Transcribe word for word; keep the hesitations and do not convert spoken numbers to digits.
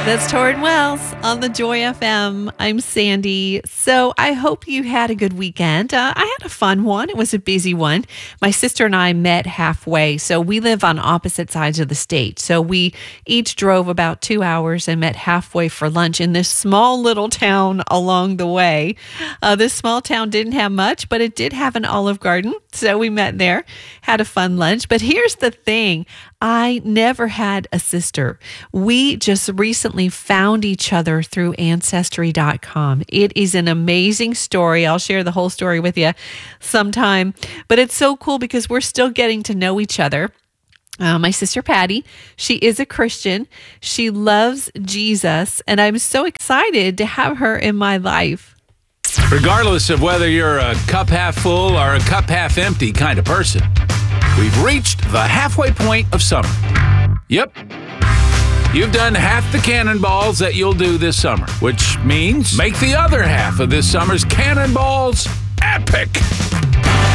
That's Torrin Wells on the Joy F M. I'm Sandy. So I hope you had a good weekend. Uh, I had a fun one. It was a busy one. My sister and I met halfway. So we live on opposite sides of the state. So we each drove about two hours and met halfway for lunch in this small little town along the way. Uh, this small town didn't have much, but it did have an Olive Garden. So we met there, had a fun lunch. But here's the thing. I never had a sister. We just recently found each other through Ancestry dot com. It is an amazing story. I'll share the whole story with you sometime. But it's so cool because we're still getting to know each other. Uh, my sister Patty, she is a Christian. She loves Jesus, and I'm so excited to have her in my life. Regardless of whether you're a cup half full or a cup half empty kind of person, we've reached the halfway point of summer. Yep. You've done half the cannonballs that you'll do this summer, which means make the other half of this summer's cannonballs epic.